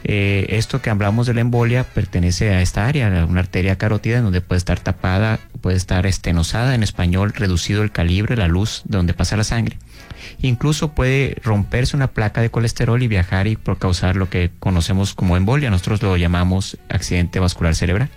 Esto que hablamos de la embolia pertenece a esta área, a una arteria carótida, en donde puede estar tapada, puede estar estenosada, en español, reducido el calibre, la luz de donde pasa la sangre. Incluso puede romperse una placa de colesterol y viajar y causar lo que conocemos como embolia. Nosotros lo llamamos accidente vascular cerebral.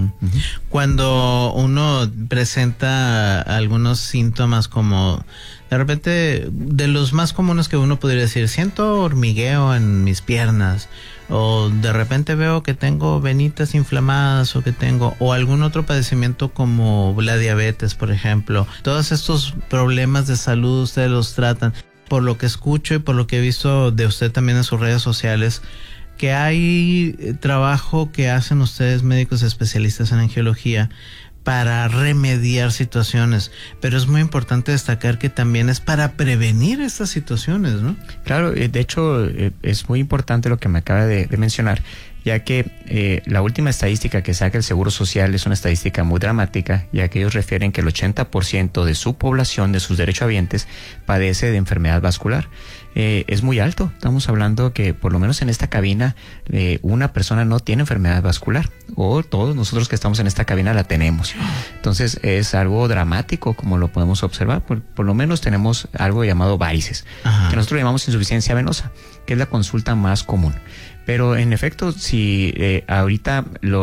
Cuando uno presenta algunos síntomas, como de repente, de los más comunes que uno podría decir, siento hormigueo en mis piernas, o de repente veo que tengo venitas inflamadas, o algún otro padecimiento como la diabetes, por ejemplo. Todos estos problemas de salud ustedes los tratan. Por lo que escucho y por lo que he visto de usted también en sus redes sociales, que hay trabajo que hacen ustedes, médicos especialistas en angiología, para remediar situaciones, pero es muy importante destacar que también es para prevenir estas situaciones, ¿no? Claro, de hecho es muy importante lo que me acaba de mencionar, ya que la última estadística que saca el Seguro Social es una estadística muy dramática, ya que ellos refieren que el 80% de su población, de sus derechohabientes, padece de enfermedad vascular. Es muy alto. Estamos hablando que por lo menos en esta cabina una persona no tiene enfermedad vascular, o todos nosotros que estamos en esta cabina la tenemos. Entonces es algo dramático, como lo podemos observar. Por lo menos tenemos algo llamado varices, que nosotros llamamos insuficiencia venosa, que es la consulta más común. Pero en efecto, si ahorita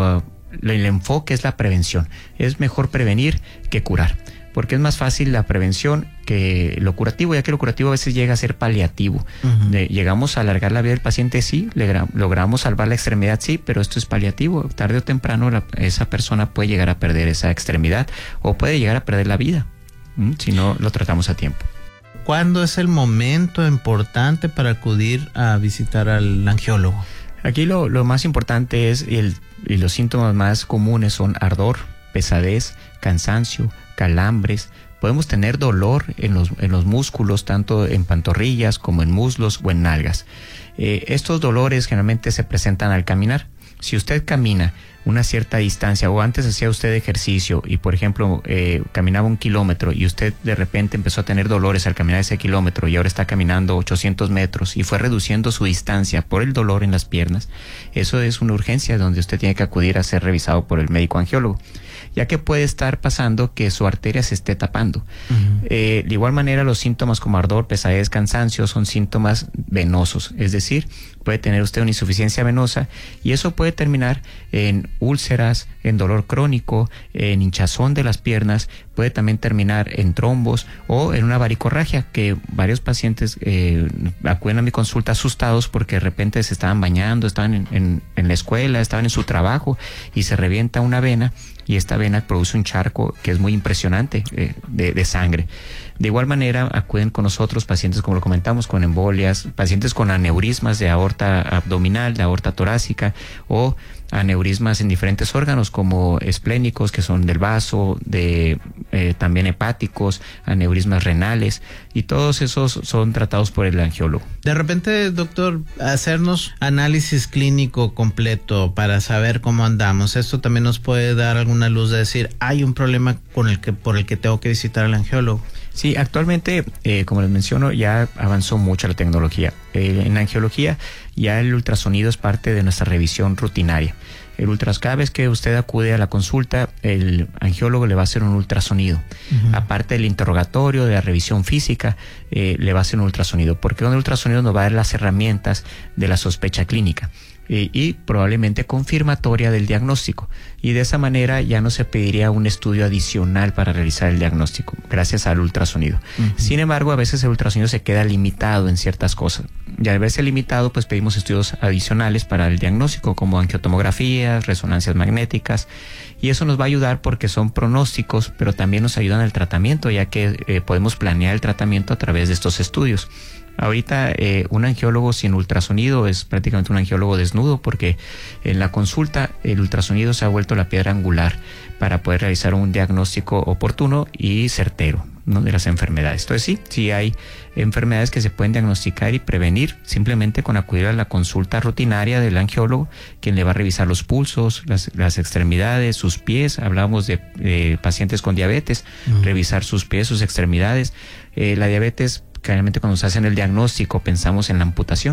el enfoque es la prevención, es mejor prevenir que curar, porque es más fácil la prevención que lo curativo, ya que lo curativo a veces llega a ser paliativo. Llegamos a alargar la vida del paciente, sí, logramos salvar la extremidad, sí, pero esto es paliativo. Tarde o temprano esa persona puede llegar a perder esa extremidad o puede llegar a perder la vida, si no lo tratamos a tiempo. ¿Cuándo es el momento importante para acudir a visitar al angiólogo? Aquí lo más importante es, y los síntomas más comunes son ardor, pesadez, cansancio, calambres. Podemos tener dolor en los músculos, tanto en pantorrillas como en muslos o en nalgas. Estos dolores generalmente se presentan al caminar. Si usted camina una cierta distancia, o antes hacía usted ejercicio y, por ejemplo, caminaba 1 kilómetro y usted de repente empezó a tener dolores al caminar ese kilómetro y ahora está caminando 800 metros y fue reduciendo su distancia por el dolor en las piernas, eso es una urgencia donde usted tiene que acudir a ser revisado por el médico angiólogo, ya que puede estar pasando que su arteria se esté tapando. De igual manera, los síntomas como ardor, pesadez, cansancio son síntomas venosos, es decir, puede tener usted una insuficiencia venosa y eso puede terminar en úlceras, en dolor crónico, en hinchazón de las piernas, puede también terminar en trombos o en una varicorragia, que varios pacientes acuden a mi consulta asustados porque de repente se estaban bañando, estaban en la escuela, estaban en su trabajo y se revienta una vena y esta vena produce un charco que es muy impresionante de sangre. De igual manera acuden con nosotros pacientes, como lo comentamos, con embolias, pacientes con aneurismas de aorta abdominal, de aorta torácica, o aneurismas en diferentes órganos como esplénicos, que son del vaso, también hepáticos, aneurismas renales, y todos esos son tratados por el angiólogo. De repente, doctor, hacernos análisis clínico completo para saber cómo andamos, esto también nos puede dar alguna luz de decir, hay un problema por el que tengo que visitar al angiólogo. Sí, actualmente, como les menciono, ya avanzó mucho la tecnología. En la angiología ya el ultrasonido es parte de nuestra revisión rutinaria. Cada vez que usted acude a la consulta, el angiólogo le va a hacer un ultrasonido. Aparte del interrogatorio, de la revisión física, le va a hacer un ultrasonido, porque un ultrasonido nos va a dar las herramientas de la sospecha clínica y probablemente confirmatoria del diagnóstico, y de esa manera ya no se pediría un estudio adicional para realizar el diagnóstico gracias al ultrasonido. Sin embargo, a veces el ultrasonido se queda limitado en ciertas cosas, y al verse limitado, pues pedimos estudios adicionales para el diagnóstico, como angiotomografías, resonancias magnéticas, y eso nos va a ayudar porque son pronósticos, pero también nos ayudan al tratamiento, ya que podemos planear el tratamiento a través de estos estudios. Ahorita un angiólogo sin ultrasonido es prácticamente un angiólogo desnudo, porque en la consulta el ultrasonido se ha vuelto la piedra angular para poder realizar un diagnóstico oportuno y certero, ¿no?, de las enfermedades. Entonces sí hay enfermedades que se pueden diagnosticar y prevenir simplemente con acudir a la consulta rutinaria del angiólogo, quien le va a revisar los pulsos, las extremidades, sus pies. Hablamos de pacientes con diabetes, revisar sus pies, sus extremidades. La diabetes, generalmente cuando se hace el diagnóstico pensamos en la amputación,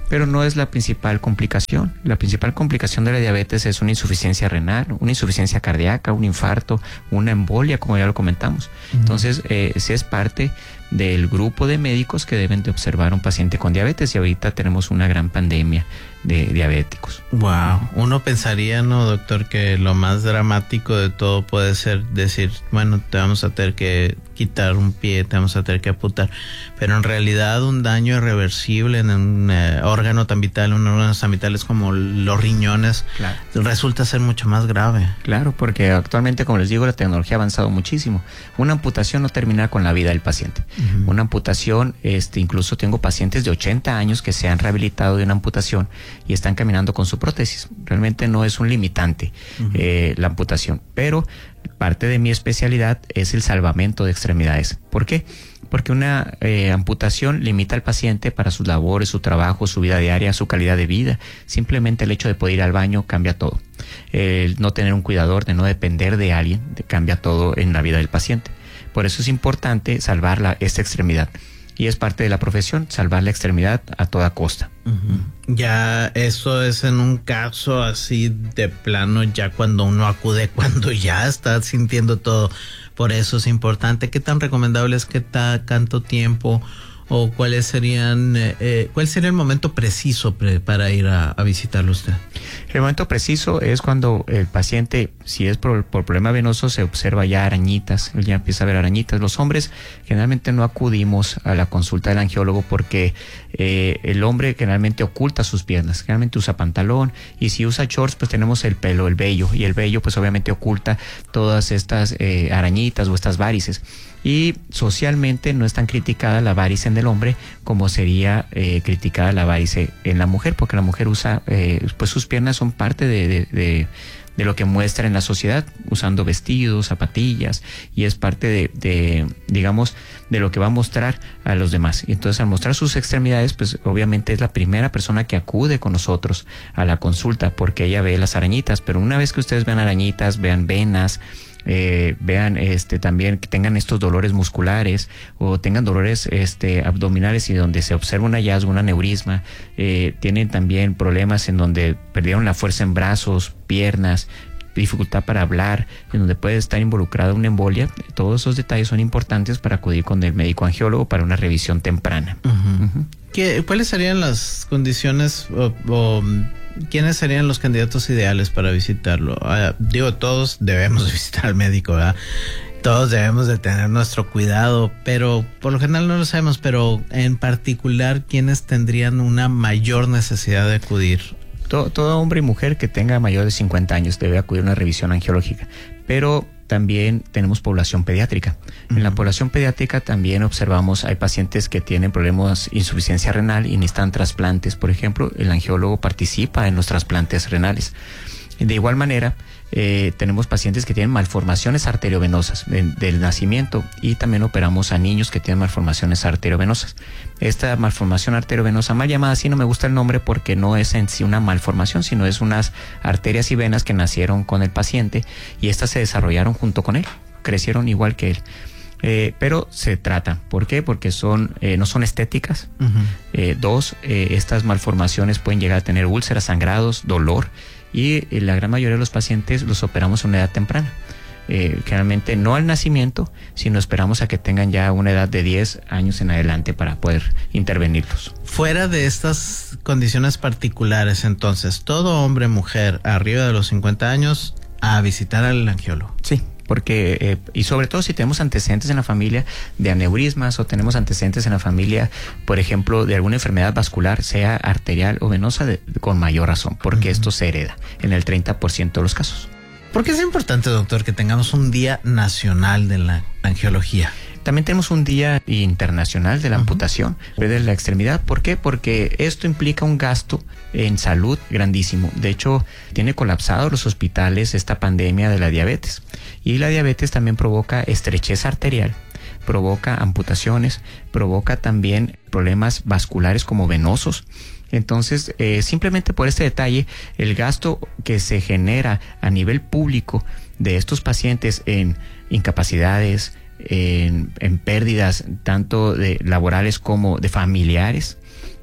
pero no es la principal complicación. La principal complicación de la diabetes es una insuficiencia renal, una insuficiencia cardíaca, un infarto, una embolia, como ya lo comentamos. Entonces, sí es parte del grupo de médicos que deben de observar a un paciente con diabetes, y ahorita tenemos una gran pandemia de diabéticos. Wow, uno pensaría, ¿no, doctor, que lo más dramático de todo puede ser decir, bueno, te vamos a tener que quitar un pie, te vamos a tener que amputar, pero en realidad un daño irreversible en un órgano tan vital, un órgano tan vital como los riñones, claro, resulta ser mucho más grave. Claro, porque actualmente, como les digo, la tecnología ha avanzado muchísimo. Una amputación no termina con la vida del paciente. Una amputación, incluso tengo pacientes de 80 años que se han rehabilitado de una amputación y están caminando con su prótesis. Realmente no es un limitante la amputación, pero parte de mi especialidad es el salvamento de extremidades. ¿Por qué? Porque una amputación limita al paciente para sus labores, su trabajo, su vida diaria, su calidad de vida. Simplemente el hecho de poder ir al baño cambia todo. El no tener un cuidador, de no depender de alguien, cambia todo en la vida del paciente. Por eso es importante salvar esta extremidad. Y es parte de la profesión, salvar la extremidad a toda costa. Ya eso es en un caso así de plano, ya cuando uno acude, cuando ya está sintiendo todo. Por eso es importante. ¿Qué tan recomendable es que tanto tiempo, o cuál sería el momento preciso para ir a visitarlo usted? El momento preciso es cuando el paciente, si es por problema venoso, se observa ya arañitas, él ya empieza a ver arañitas. Los hombres generalmente no acudimos a la consulta del angiólogo porque el hombre generalmente oculta sus piernas, generalmente usa pantalón, y si usa shorts pues tenemos el vello, y el vello pues obviamente oculta todas estas arañitas o estas varices. Y socialmente no es tan criticada la varice en el hombre como sería criticada la varice en la mujer, porque la mujer usa, pues sus piernas son parte de lo que muestra en la sociedad, usando vestidos, zapatillas, y es parte digamos, de lo que va a mostrar a los demás. Y entonces, al mostrar sus extremidades, pues obviamente es la primera persona que acude con nosotros a la consulta, porque ella ve las arañitas. Pero una vez que ustedes vean arañitas, vean venas, vean también que tengan estos dolores musculares o tengan dolores abdominales y donde se observa un hallazgo, un aneurisma, tienen también problemas en donde perdieron la fuerza en brazos, piernas, dificultad para hablar, en donde puede estar involucrada una embolia. Todos esos detalles son importantes para acudir con el médico angiólogo para una revisión temprana. ¿Cuáles serían las condiciones o quiénes serían los candidatos ideales para visitarlo? Todos debemos visitar al médico, ¿verdad? Todos debemos de tener nuestro cuidado, pero por lo general no lo sabemos. Pero en particular, ¿quiénes tendrían una mayor necesidad de acudir? Todo hombre y mujer que tenga mayor de 50 años debe acudir a una revisión angiológica, pero también tenemos población pediátrica. En la población pediátrica también observamos, hay pacientes que tienen problemas de insuficiencia renal y necesitan trasplantes. Por ejemplo, el angiólogo participa en los trasplantes renales. De igual manera, tenemos pacientes que tienen malformaciones arteriovenosas del nacimiento, y también operamos a niños que tienen malformaciones arteriovenosas. Esta malformación arteriovenosa, mal llamada así, no me gusta el nombre porque no es en sí una malformación, sino es unas arterias y venas que nacieron con el paciente y estas se desarrollaron junto con él, crecieron igual que él. Pero se tratan. ¿Por qué? Porque no son estéticas. Estas malformaciones pueden llegar a tener úlceras, sangrados, dolor, y la gran mayoría de los pacientes los operamos a una edad temprana. Generalmente no al nacimiento, sino esperamos a que tengan ya una edad de 10 años en adelante para poder intervenirlos. Fuera de estas condiciones particulares, entonces, todo hombre, mujer arriba de los 50 años a visitar al angiólogo. Sí, porque y sobre todo si tenemos antecedentes en la familia de aneurismas, o tenemos antecedentes en la familia, por ejemplo, de alguna enfermedad vascular, sea arterial o venosa, con mayor razón, porque esto se hereda en el 30% de los casos. ¿Por qué es importante, doctor, que tengamos un Día Nacional de la Angiología? También tenemos un Día Internacional de la Amputación de la extremidad. ¿Por qué? Porque esto implica un gasto en salud grandísimo. De hecho, tiene colapsados los hospitales esta pandemia de la diabetes. Y la diabetes también provoca estrechez arterial, provoca amputaciones, provoca también problemas vasculares como venosos. Entonces, simplemente por este detalle, el gasto que se genera a nivel público de estos pacientes en incapacidades, en pérdidas tanto de laborales como de familiares,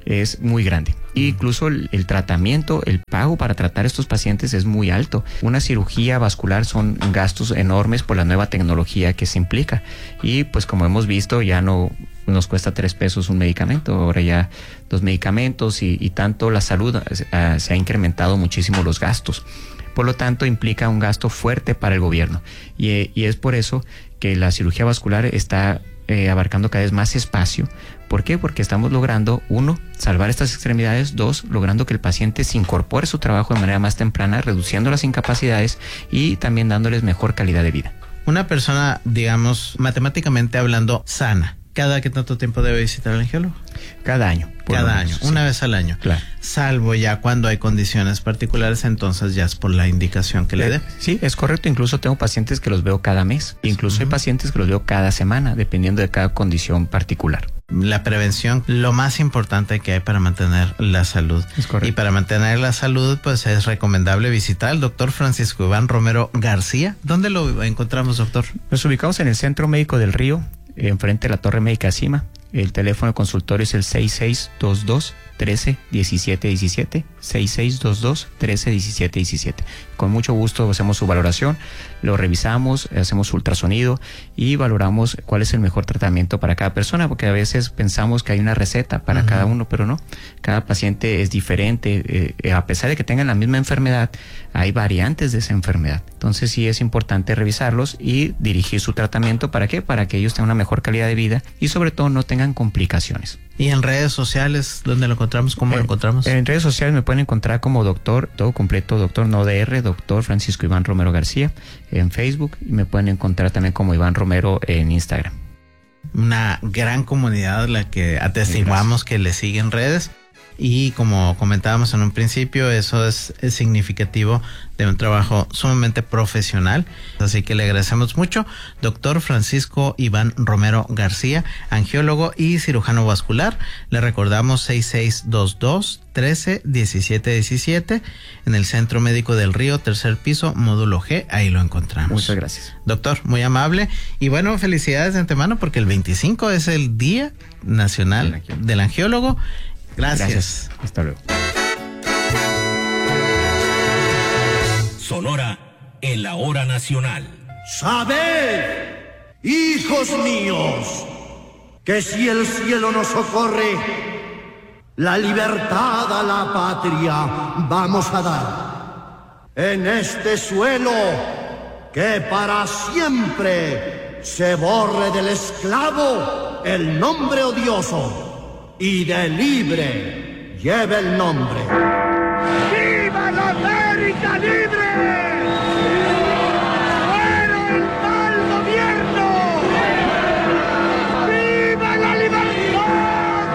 es muy grande. E incluso el tratamiento, el pago para tratar a estos pacientes es muy alto. Una cirugía vascular son gastos enormes por la nueva tecnología que se implica. Y pues como hemos visto, ya no nos cuesta 3 pesos un medicamento. Ahora ya los medicamentos y tanto la salud se ha incrementado muchísimo los gastos. Por lo tanto, implica un gasto fuerte para el gobierno. Y es por eso que la cirugía vascular está abarcando cada vez más espacio. ¿Por qué? Porque estamos logrando, 1, salvar estas extremidades, 2, logrando que el paciente se incorpore a su trabajo de manera más temprana, reduciendo las incapacidades y también dándoles mejor calidad de vida. Una persona, digamos, matemáticamente hablando, sana, ¿cada qué tanto tiempo debe visitar al angiólogo? Cada año. Cada año, sí. Una vez al año. Claro. Salvo ya cuando hay condiciones particulares, entonces ya es por la indicación que le dé. Sí, es correcto. Incluso tengo pacientes que los veo cada mes. Incluso hay pacientes que los veo cada semana, dependiendo de cada condición particular. La prevención, lo más importante que hay para mantener la salud. Es correcto. Y para mantener la salud, pues es recomendable visitar al doctor Francisco Iván Romero García. ¿Dónde lo encontramos, doctor? Nos ubicamos en el Centro Médico del Río, enfrente de la Torre Médica Cima. El teléfono de consultorio es el 6622-13-17-17, 6622-13-17-17. Con mucho gusto hacemos su valoración, lo revisamos, hacemos ultrasonido y valoramos cuál es el mejor tratamiento para cada persona, porque a veces pensamos que hay una receta para cada uno, pero no. Cada paciente es diferente. A pesar de que tengan la misma enfermedad, hay variantes de esa enfermedad. Entonces sí es importante revisarlos y dirigir su tratamiento. ¿Para qué? Para que ellos tengan una mejor calidad de vida y sobre todo no tengan complicaciones. ¿Y en redes sociales dónde lo encontramos? ¿Cómo lo encontramos? En redes sociales me pueden encontrar como doctor, todo completo, doctor no DR, doctor Francisco Iván Romero García en Facebook, y me pueden encontrar también como Iván Romero en Instagram. Una gran comunidad la que atestiguamos que le sigue en redes. Y como comentábamos en un principio, eso es significativo de un trabajo sumamente profesional. Así que le agradecemos mucho. Doctor Francisco Iván Romero García, angiólogo y cirujano vascular. Le recordamos 6622-13-17-17 en el Centro Médico del Río, 3er piso, módulo G. Ahí lo encontramos. Muchas gracias. Doctor, muy amable. Y bueno, felicidades de antemano porque el 25 es el Día Nacional del Angiólogo. Gracias. Hasta luego. Sonora en la hora nacional. Sabed, hijos míos, que si el cielo nos socorre, la libertad a la patria vamos a dar. En este suelo que para siempre se borre del esclavo el nombre odioso y de libre lleve el nombre. ¡Viva la América libre! ¡Fuera el mal gobierno! ¡Viva la libertad!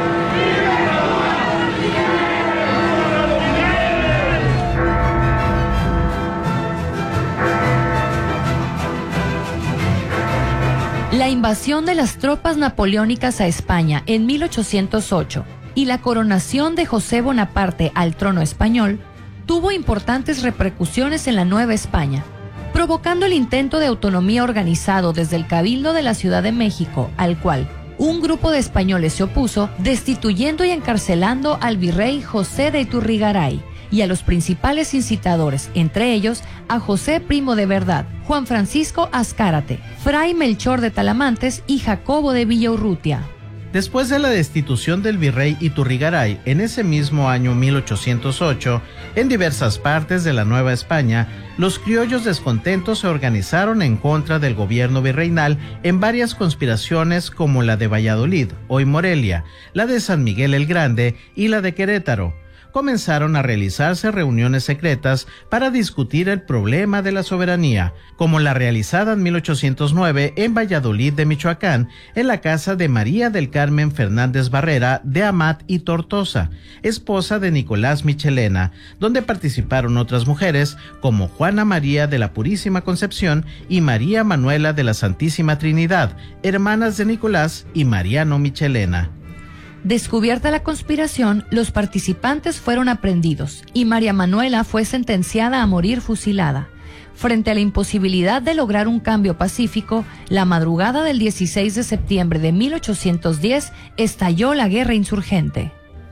La invasión de las tropas napoleónicas a España en 1808 y la coronación de José Bonaparte al trono español tuvo importantes repercusiones en la Nueva España, provocando el intento de autonomía organizado desde el Cabildo de la Ciudad de México, al cual un grupo de españoles se opuso, destituyendo y encarcelando al virrey José de Iturrigaray y a los principales incitadores, entre ellos a José Primo de Verdad, Juan Francisco Azcárate, Fray Melchor de Talamantes y Jacobo de Villaurrutia. Después de la destitución del virrey Iturrigaray en ese mismo año 1808, en diversas partes de la Nueva España, los criollos descontentos se organizaron en contra del gobierno virreinal en varias conspiraciones como la de Valladolid, hoy Morelia, la de San Miguel el Grande y la de Querétaro. Comenzaron a realizarse reuniones secretas para discutir el problema de la soberanía, como la realizada en 1809 en Valladolid de Michoacán, en la casa de María del Carmen Fernández Barrera de Amat y Tortosa, esposa de Nicolás Michelena, donde participaron otras mujeres como Juana María de la Purísima Concepción y María Manuela de la Santísima Trinidad, hermanas de Nicolás y Mariano Michelena. Descubierta la conspiración, los participantes fueron aprehendidos y María Manuela fue sentenciada a morir fusilada. Frente a la imposibilidad de lograr un cambio pacífico, la madrugada del 16 de septiembre de 1810 estalló la guerra insurgente.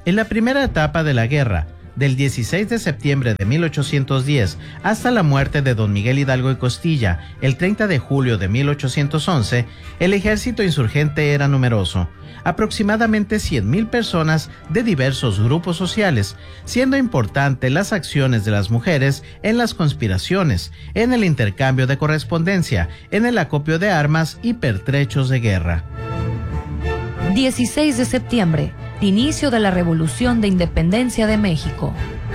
En la primera etapa de la guerra, del 16 de septiembre de 1810 hasta la muerte de don Miguel Hidalgo y Costilla, el 30 de julio de 1811, el ejército insurgente era numeroso, aproximadamente 100,000 personas de diversos grupos sociales, siendo importante las acciones de las mujeres en las conspiraciones, en el intercambio de correspondencia, en el acopio de armas y pertrechos de guerra. 16 de septiembre, inicio de la Revolución de Independencia de México.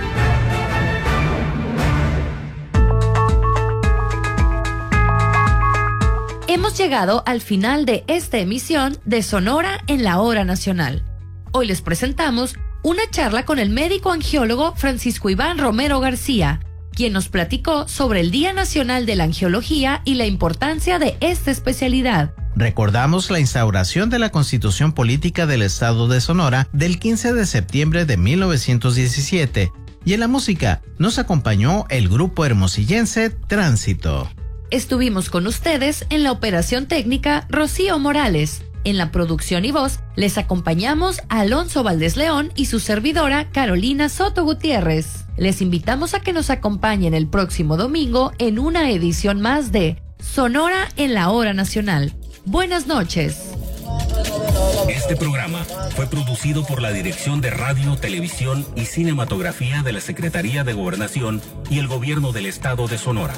Hemos llegado al final de esta emisión de Sonora en la Hora Nacional. Hoy les presentamos una charla con el médico angiólogo Francisco Iván Romero García, quien nos platicó sobre el Día Nacional de la Angiología y la importancia de esta especialidad. Recordamos la instauración de la Constitución Política del Estado de Sonora del 15 de septiembre de 1917, y en la música nos acompañó el grupo hermosillense Tránsito. Estuvimos con ustedes en la operación técnica Rocío Morales. En la producción y voz les acompañamos a Alonso Valdés León y su servidora Carolina Soto Gutiérrez. Les invitamos a que nos acompañen el próximo domingo en una edición más de Sonora en la Hora Nacional. Buenas noches. Este programa fue producido por la Dirección de Radio, Televisión y Cinematografía de la Secretaría de Gobernación y el Gobierno del Estado de Sonora.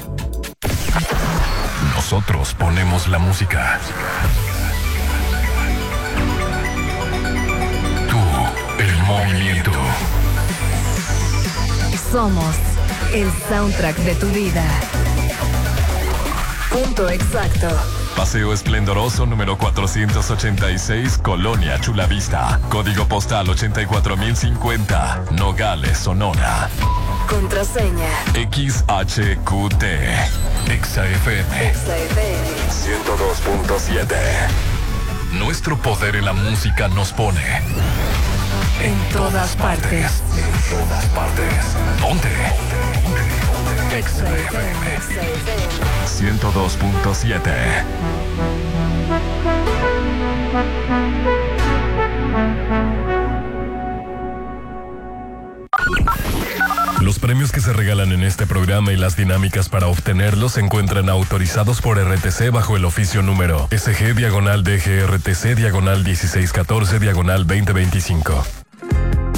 Nosotros ponemos la música. Tú, el movimiento. Somos el soundtrack de tu vida. Punto exacto. Paseo Esplendoroso número 486, Colonia Chulavista. Código postal 84050, Nogales, Sonora. Contraseña XHQT. XFM 102.7. Nuestro poder en la música nos pone en todas partes. En todas partes. Ponte. XFM 102.7. Los premios que se regalan en este programa y las dinámicas para obtenerlos se encuentran autorizados por RTC bajo el oficio número SG/DGRTC/1614/2025.